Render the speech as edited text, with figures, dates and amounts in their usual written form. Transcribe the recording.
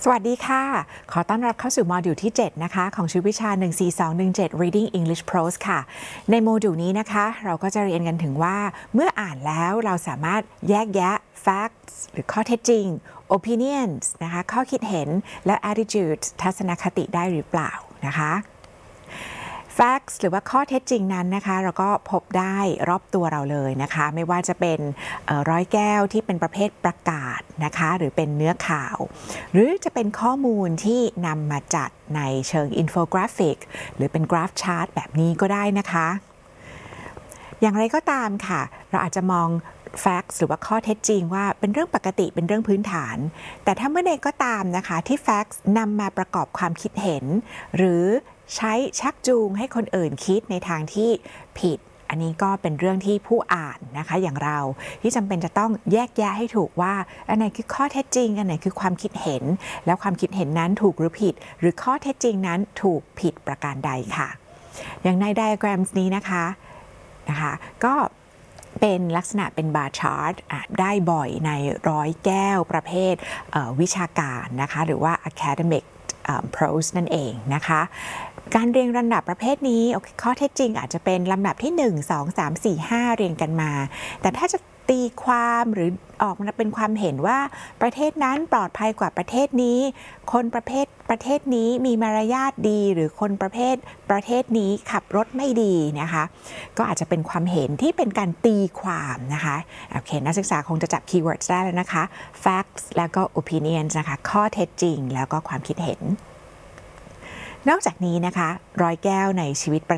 สวัสดีค่ะขอต้อนรับเข้าสู่โมดูลที่7นะคะของชีววิชา14217 Reading English Prose ค่ะในโมดูลนี้นะคะเราก็จะเรียนกันถึงว่าเมื่ออ่านแล้วเราสามารถแยกแยะ facts หรือข้อเท็จจริง opinions นะคะข้อคิดเห็นและ attitudes ทัศนคติได้หรือเปล่านะคะ facts หรือว่าข้อเท็จจริงนั้นนะคะเราก็พบได้รอบตัวเราเลยนะคะไม่ว่าจะเป็นร้อยแก้วที่เป็นประเภทประกาศนะคะหรือเป็นเนื้อข่าวหรือจะเป็นข้อมูลที่นำมาจัดในเชิงอินโฟกราฟิกหรือเป็นกราฟชาร์ตแบบนี้ก็ได้นะคะอย่างไรก็ตามค่ะเราอาจจะมอง facts หรือว่าข้อเท็จจริงว่าเป็นเรื่องปกติเป็นเรื่องพื้นฐานแต่ถ้าเมื่อใดก็ตามนะคะที่ facts นำมาประกอบความคิดเห็นหรือใช้ชักจูงให้คนอื่นคิดในทางที่ผิดอันนี้ก็เป็นเรื่องที่ผู้อ่านนะคะอย่างเราที่จำเป็นจะต้องแยกแยะให้ถูกว่าอันไหนคือข้อเท็จจริงอันไหนคือความคิดเห็นแล้วความคิดเห็นนั้นถูกหรือผิดหรือข้อเท็จจริงนั้นถูกผิดประการใดค่ะอย่างในไดอะแกรมนี้นะคะก็เป็นลักษณะเป็นบาร์ชาร์ตได้บ่อยในร้อยแก้วประเภทวิชาการนะคะหรือว่า academic prose นั่นเองนะคะการเรียงลำดับประเภทนี้ข้อเท็จจริงอาจจะเป็นลำดับที่1 2 3 4 5เรียงกันมาแต่ถ้าจะตีความหรือออกมาเป็นความเห็นว่าประเทศนั้นปลอดภัยกว่าประเทศนี้คนประเทศนี้มีมารยาทดีหรือคนประเทศนี้ขับรถไม่ดีนะคะก็อาจจะเป็นความเห็นที่เป็นการตีความนะคะโอเคนักศึกษาคงจะจับคีย์เวิร์ดได้แล้วนะคะ facts แล้วก็ opinions นะคะข้อเท็จจริงแล้วก็ความคิดเห็นนอกจากนี้นะคะร้อยแก้วในชีวิตประ